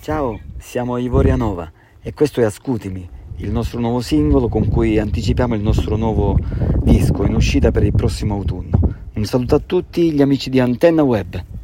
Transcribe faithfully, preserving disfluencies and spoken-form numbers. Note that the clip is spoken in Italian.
Ciao, siamo Ivoria Nova e questo è Ascutimi, il nostro nuovo singolo con cui anticipiamo il nostro nuovo disco in uscita per il prossimo autunno. Un saluto a tutti gli amici di Antenna Web.